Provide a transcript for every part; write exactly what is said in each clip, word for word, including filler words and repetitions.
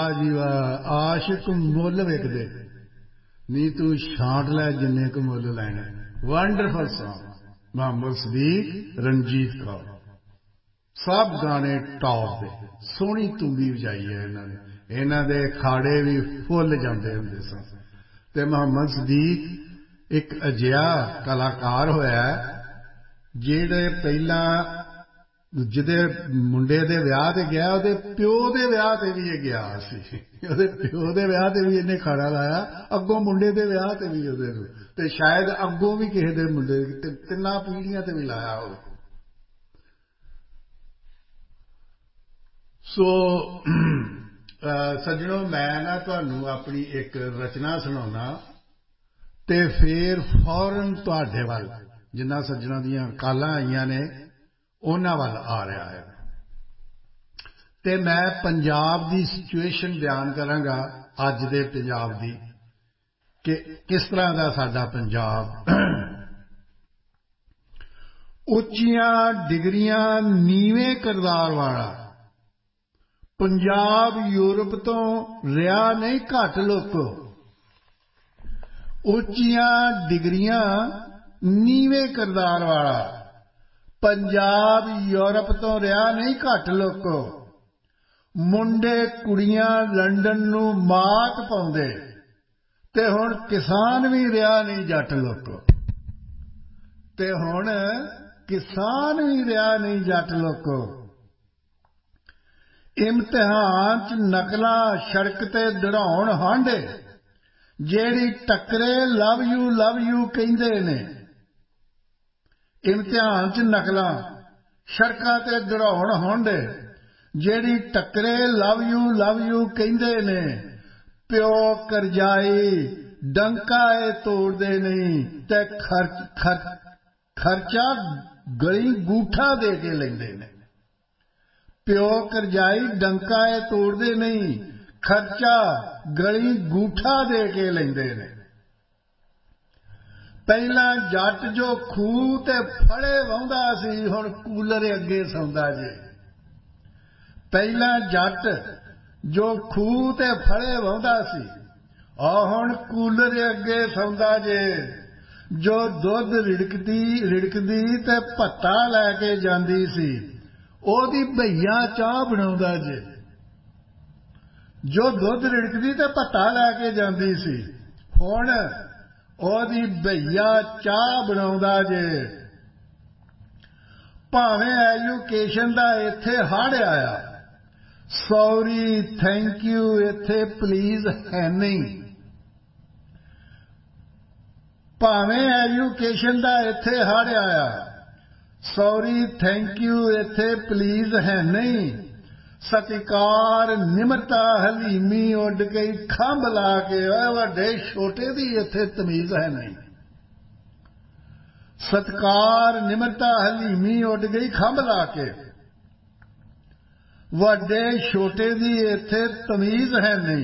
जी वाह आशिक मुल विकदे नी तू छांट लै जिन्ने क मुल लैने वंडरफुल सॉन्ग मोहम्मद सदीक रंजीत कौर सब गाने टॉप दे सोहनी तुंबी वजाई है इन्हां ने इन्हां दे खाड़े भी फुल जांदे हुंदे सन ते मोहम्मद सदीक एक अजिहा कलाकार होया ਜਿਹੜੇ ਪਹਿਲਾਂ ਜਿਹਦੇ ਮੁੰਡੇ ਦੇ ਵਿਆਹ ਤੇ ਗਿਆ ਉਹਦੇ ਪਿਓ ਦੇ ਵਿਆਹ ਤੇ ਵੀ ਇਹ ਗਿਆ ਸੀ ਉਹਦੇ ਪਿਓ ਦੇ ਵਿਆਹ ਤੇ ਵੀ ਇਹਨੇ ਖਾੜਾ ਲਾਇਆ ਅੱਗੋਂ ਮੁੰਡੇ ਦੇ ਵਿਆਹ ਤੇ ਵੀ ਉਹਦੇ ਨੂੰ ਤੇ ਸ਼ਾਇਦ ਅੱਗੋਂ ਵੀ ਕਿਸੇ ਦੇ ਮੁੰਡੇ ਤਿੰਨਾਂ ਪੀੜ੍ਹੀਆਂ ਤੇ ਵੀ ਲਾਇਆ ਹੋਵੇ ਸੋ ਸੱਜਣੋ ਮੈਂ ਨਾ ਤੁਹਾਨੂੰ ਆਪਣੀ ਇੱਕ ਰਚਨਾ ਸੁਣਾਉਣਾ ਤੇ ਫਿਰ ਫੌਰਨ ਤੁਹਾਡੇ ਵੱਲ ਜਿਨ੍ਹਾਂ ਸੱਜਣਾਂ ਦੀਆਂ ਕਾਲਾਂ ਆਈਆਂ ਨੇ ਉਹਨਾਂ ਵੱਲ ਆ ਰਿਹਾ ਹੈ ਤੇ ਮੈਂ ਪੰਜਾਬ ਦੀ ਸਿਚੁਏਸ਼ਨ ਬਿਆਨ ਕਰਾਂਗਾ ਅੱਜ ਦੇ ਪੰਜਾਬ ਦੀ ਕਿ ਕਿਸ ਤਰ੍ਹਾਂ ਦਾ ਸਾਡਾ ਪੰਜਾਬ ਉੱਚੀਆਂ ਡਿਗਰੀਆਂ ਨੀਵੇਂ ਕਿਰਦਾਰ ਵਾਲਾ ਪੰਜਾਬ ਯੂਰਪ ਤੋਂ ਰਿਹਾ ਨਹੀਂ ਘੱਟ ਲੋਕੋ ਉੱਚੀਆਂ ਡਿਗਰੀਆਂ ਨੀਵੇਂ ਕਿਰਦਾਰ ਵਾਲਾ ਪੰਜਾਬ ਯੂਰਪ ਤੋਂ ਰਿਹਾ ਨਹੀਂ ਘੱਟ ਲੋਕੋ ਮੁੰਡੇ ਕੁੜੀਆਂ ਲੰਡਨ ਨੂੰ ਮਾਤ ਪਾਉਂਦੇ ਤੇ ਹੁਣ ਕਿਸਾਨ ਵੀ ਰਿਹਾ ਨਹੀਂ ਜੱਟ ਲੋਕੋ ਤੇ ਹੁਣ ਕਿਸਾਨ ਵੀ ਰਿਹਾ ਨਹੀਂ ਜੱਟ ਲੋਕੋ ਇਮਤਿਹਾਨ ਚ ਨਕਲਾਂ ਸੜਕ ਤੇ ਦੜਾਉਣ ਹਾਂਡੇ ਜਿਹੜੀ ਟੱਕਰੇ ਲਵ ਯੂ ਲਵ ਯੂ ਕਹਿੰਦੇ ਨੇ ਇਮਤਿਹਾਨ ਚ ਨਕਲਾਂ ਸੜਕਾਂ ਤੇ ਦੜਾਉਣ ਹਾਂਡੇ ਜਿਹੜੀ ਟੱਕਰੇ ਲਵ ਯੂ ਲਵ ਯੂ ਕਹਿੰਦੇ ਨੇ ਪਿਓ ਕਰਜ਼ਾਈ ਡੰਕਾ ਏ ਤੋੜਦੇ ਨਹੀਂ ਤੇ ਖਰਚਾ ਗਲੀ ਗੂਠਾ ਦੇ ਕੇ ਲੈਂਦੇ ਨੇ ਪਿਓ ਕਰਜ਼ਾਈ ਡੰਕਾ ਏ ਤੋੜਦੇ ਨਹੀਂ ਖਰਚਾ ਗਲੀ ਗੂਠਾ ਦੇ ਕੇ ਲੈਂਦੇ ਨੇ ਪਹਿਲਾਂ ਜੱਟ ਜੋ ਖੂਹ ਤੇ ਫੜੇ ਵਾਹੁੰਦਾ ਸੀ ਹੁਣ ਕੂਲਰ ਅੱਗੇ ਸੌਂਦਾ ਜੇ ਪਹਿਲਾਂ ਜੱਟ ਜੋ ਖੂਹ ਤੇ ਫੜੇ ਵਾਹੁੰਦਾ ਸੀ ਆ ਹੁਣ ਕੂਲਰ ਅੱਗੇ ਸੌਂਦਾ ਜੇ ਜੋ ਦੁੱਧ ਰਿੜਕਦੀ ਰਿੜਕਦੀ ਤੇ ਭੱਤਾ ਲੈ ਕੇ ਜਾਂਦੀ ਸੀ ਉਹਦੀ ਭਈਆ ਚਾਹ ਬਣਾਉਂਦਾ ਜੇ ਜੋ ਦੁੱਧ ਰਿੜਕਦੀ ਤੇ ਭੱਤਾ ਲੈ ਕੇ ਜਾਂਦੀ ਸੀ ਹੁਣ ਉਹਦੀ ਭਈਆ ਚਾਹ ਬਣਾਉਂਦਾ ਜੇ ਭਾਵੇਂ ਐਜੂਕੇਸ਼ਨ ਦਾ ਇੱਥੇ ਹੜ੍ਹ ਆਇਆ ਸੌਰੀ ਥੈਂਕ ਯੂ ਇੱਥੇ ਪਲੀਜ਼ ਹੈ ਨਹੀਂ ਭਾਵੇਂ ਐਜੂਕੇਸ਼ਨ ਦਾ ਇੱਥੇ ਹੜ੍ਹ ਆਇਆ ਸੌਰੀ ਥੈਂਕ ਯੂ ਇੱਥੇ ਪਲੀਜ਼ ਹੈ ਨਹੀਂ ਸਤਿਕਾਰ ਨਿਮਰਤਾ ਹਲੀਮੀ ਉੱਡ ਗਈ ਖੰਭ ਲਾ ਕੇ ਓਏ ਵੱਡੇ ਛੋਟੇ ਦੀ ਇੱਥੇ ਤਮੀਜ਼ ਹੈ ਨਹੀਂ ਸਤਿਕਾਰ ਨਿਮਰਤਾ ਹਲੀਮੀ ਉੱਡ ਗਈ ਖੰਭ ਲਾ ਕੇ ਵੱਡੇ ਛੋਟੇ ਦੀ ਇੱਥੇ ਤਮੀਜ਼ ਹੈ ਨਹੀਂ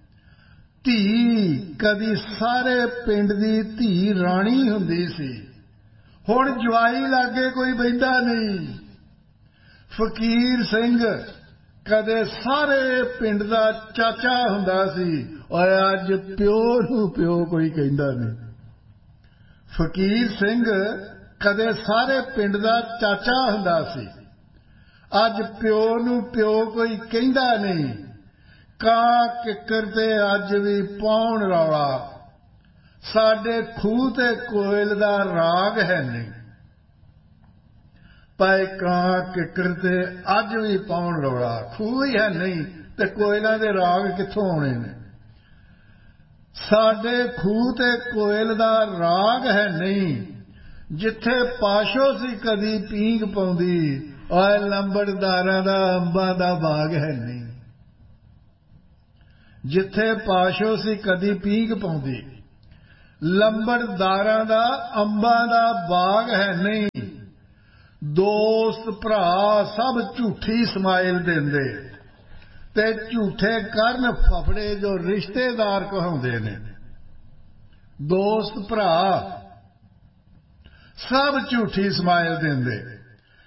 ਧੀ ਕਦੀ ਸਾਰੇ ਪਿੰਡ ਦੀ ਧੀ ਰਾਣੀ ਹੁੰਦੀ ਸੀ ਹੁਣ ਜਵਾਈ ਲਾਗੇ ਕੋਈ ਬਹਿੰਦਾ ਨਹੀਂ ਫਕੀਰ ਸਿੰਘ ਕਦੇ ਸਾਰੇ ਪਿੰਡ ਦਾ ਚਾਚਾ ਹੁੰਦਾ ਸੀ ਓਏ ਅੱਜ ਪਿਓ ਨੂੰ ਪਿਓ ਕੋਈ ਕਹਿੰਦਾ ਨਹੀਂ ਫਕੀਰ ਸਿੰਘ ਕਦੇ ਸਾਰੇ ਪਿੰਡ ਦਾ ਚਾਚਾ ਹੁੰਦਾ ਸੀ ਅੱਜ ਪਿਓ ਨੂੰ ਪਿਓ ਕੋਈ ਕਹਿੰਦਾ ਨਹੀਂ ਕਾਂ ਕਿੱਕਰ ਤੇ ਅੱਜ ਵੀ ਪਾਉਣ ਰੌਲਾ ਸਾਡੇ ਖੂਹ ਤੇ ਕੋਇਲ ਦਾ ਰਾਗ ਹੈ ਨਹੀਂ ਪਾਏ ਕਾਂ ਕਿੱਕਰ ਤੇ ਅੱਜ ਵੀ ਪਾਉਣ ਰੌਲਾ ਖੂਹ ਹੀ ਹੈ ਨਹੀਂ ਤੇ ਕੋਇਲਾਂ ਦੇ ਰਾਗ ਕਿੱਥੋਂ ਆਉਣੇ ਨੇ ਸਾਡੇ ਖੂਹ ਤੇ ਕੋਇਲ ਦਾ ਰਾਗ ਹੈ ਨਹੀਂ ਜਿੱਥੇ ਪਾਸ਼ੋ ਸੀ ਕਦੀ ਪੀਂਘ ਪਾਉਂਦੀ ਓਏ ਲੰਬੜਦਾਰਾਂ ਦਾ ਅੰਬਾਂ ਦਾ ਬਾਗ ਹੈ ਨਹੀਂ ਜਿੱਥੇ ਪਾਸ਼ੋ ਸੀ ਕਦੀ ਪੀਂਘ ਪਾਉਂਦੀ ਲੰਬੜਦਾਰਾਂ ਦਾ ਅੰਬਾਂ ਦਾ ਬਾਗ ਹੈ ਨਹੀਂ ਦੋਸਤ ਭਰਾ ਸਭ ਝੂਠੀ ਸਮਾਈਲ ਦਿੰਦੇ ਤੇ ਝੂਠੇ ਕਰਨ ਫਫੜੇ ਜੋ ਰਿਸ਼ਤੇਦਾਰ ਕਹਾਉਂਦੇ ਨੇ ਦੋਸਤ ਭਰਾ ਸਭ ਝੂਠੀ ਸਮਾਈਲ ਦਿੰਦੇ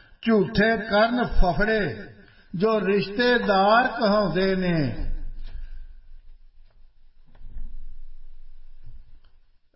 ਝੂਠੇ ਕਰਨ ਫਫੜੇ ਜੋ ਰਿਸ਼ਤੇਦਾਰ ਕਹਾਉਂਦੇ ਨੇ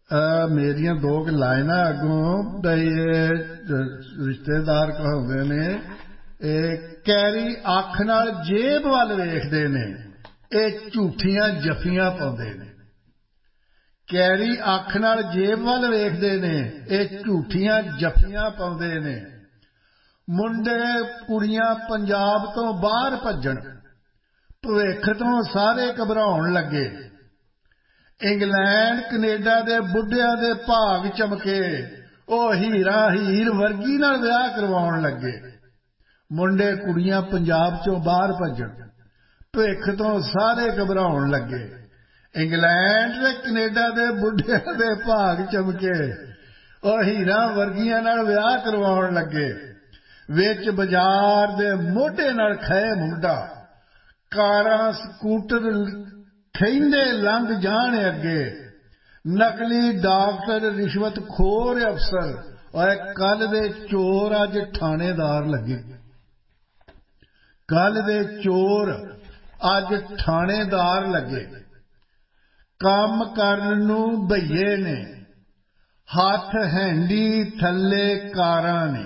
मेरिया दो लाइना अगों बई रिश्तेदार कहते ने कैरी अख नाल जेब वाल वेखदे ने ये झूठियां जफियां पाउंदे ने। कैरी अख नाल जेब वाल वेखदे ने ये झूठियां जफियां पाउंदे ने। मुंडे कुड़ियां पंजाब तो बाहर भज्जण भविख तो सारे घबराउण लगे। इंग्लैंड कनेडा दे बुढ़िया दे भाग चमके ओ हीरा हीर वर्गी नाल विआह करवाउण लगे। मुंडे कुड़ियां पंजाब चों बाहर भज्जण भविख तो सारे घबराउण लगे। इंग्लैंड ते कनेडा दे बुढ़िया दे भाग चमके ओ हीरा वर्गियां नाल विआह करवाउण लगे। विच बाजार दे मोढे नाल खए मुंडा कारां स्कूटर खैंदे लंघ जाण अगे। नकली डॉक्टर रिश्वत खोर अफसर और कल दे चोर अज थानेदार लगे। कल दे चोर अज थानेदार लगे। काम करन नूं भईए ने हथ हैंडी थल्ले कारां ने।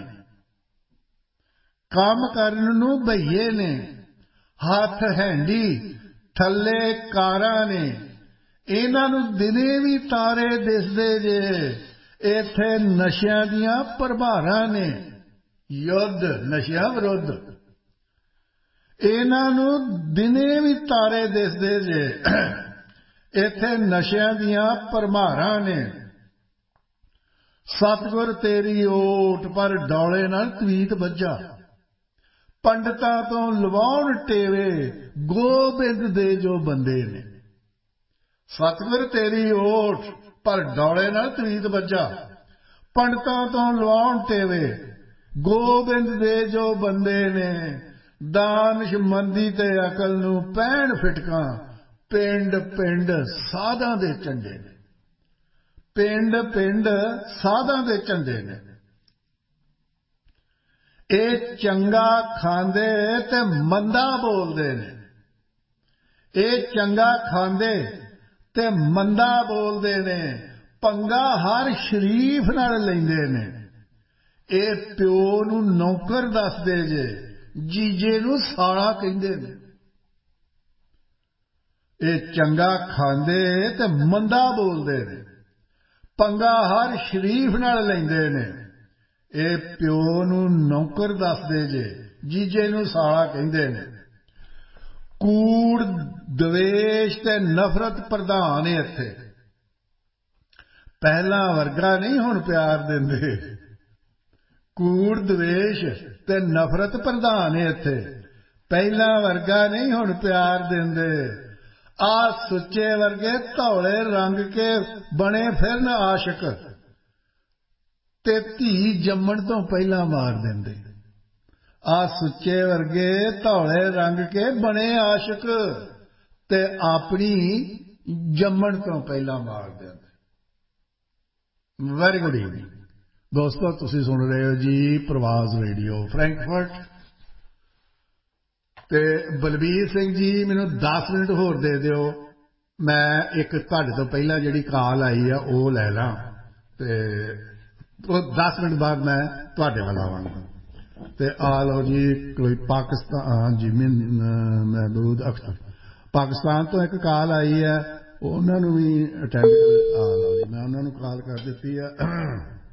काम करन नूं भईए ने हथ हैंडी थल्ले कारां ने। इन्हां नूं दिने भी तारे दिसदे जे इत्थे नशियां दियां भरमारां ने। युद्ध नशियां विरुद्ध। इन्हां नूं दिने भी तारे दिसदे जे इत्थे नशियां दियां भरमारां ने। सतगुर तेरी ओट पर डौले नाल तवीत वज्जा। पंडितां तो लवाउण टेवे गोबिंद दे जो बंदे ने। सतगुर तेरी ओठ पर डौले नाल तवीत वज्जा। पंडितां तो लवाउण टेवे गोबिंद दे जो बंदे ने। दानिशमंदी ते अकल नूं पैण फिटकां पिंड पिंड साधां दे झंडे ने। पिंड पिंड साधां दे झंडे ने। ये चंगा खांदे ते मंदा बोलदे ने। ये चंगा खांदे ते मंदा बोलदे ने। पंगा हर शरीफ नाल लैंदे ने। ये प्यो नूं नौकर दसदे जे जीजे नूं साला कहिंदे ने। ये चंगा खांदे ते मंदा बोलदे ने। पंगा हर शरीफ नाल लैंदे ने। ये प्यो नूं नौकर दसदे जे जीजे नूं साला कहिंदे ने। कूड़ दवेश ते नफरत प्रधान इत्थे। पहला वर्गा नहीं हुण प्यार दिंदे। कूड़ दवेश ते नफरत प्रधान इत्थे। पहला वर्गा नहीं हुण प्यार दिंदे। आ सुच्चे वर्गे धौले रंग के बने फिरन आशिक ते धी जम्मण तो पहला मार देंदे। आ सुच्चे वर्गे धौले रंग के बने आशिक ते अपनी जम्मण तो पहला मार देंदे। वेरी गुड इवनिंग दोस्तों, तुसीं सुन रहे हो जी प्रवास रेडियो फ्रैंकफर्ट। ते बलबीर सिंह जी मैनूं दस मिनट होर दे दिओ। मैं एक तुहाडे तो पहला जिहड़ी काल आई है वो लै लां ते दस मिनट बाद मैं तुहाडे वाल आवांगा। ते आ लो जी कोई पाकिस्तान जी महमूद अख्तर पाकिस्तान तो एक काल आई है, उन्होंने भी अटेंड आ लो जी मैं उन्होंने कॉल कर दी है।